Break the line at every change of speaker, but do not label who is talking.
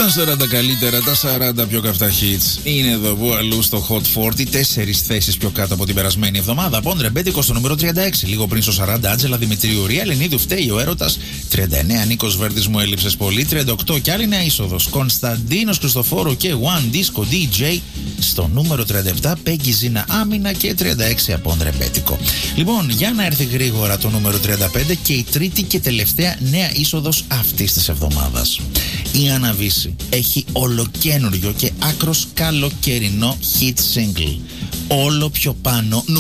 Τα 40 καλύτερα, τα 40 πιο καυτά hits. Είναι εδώ που αλλού στο Hot 40, 4 θέσεις πιο κάτω από την περασμένη εβδομάδα. Πόντρε Μπέτικο στο νούμερο 36. Λίγο πριν στο 40, Άντζελα Δημητρίου, Ρία Ελενίδου, Φταίει ο Έρωτας. 39, Νίκος Βέρτης, Μου έλειψες πολύ. 38, κι άλλη νέα είσοδος. Κωνσταντίνος Χριστοφόρου και One Disco DJ. Στο νούμερο 37, Πέγγι Ζήνα Άμυνα και 36 από Πόντρε Μπέτικο. Λοιπόν, για να έρθει γρήγορα το νούμερο 35 και η τρίτη και τελευταία νέα είσοδος αυτής της εβδομάδας. Η Αναβίση έχει ολοκένουργιο και άκρος καλοκαιρινό hit single. Όλο πιο πάνω.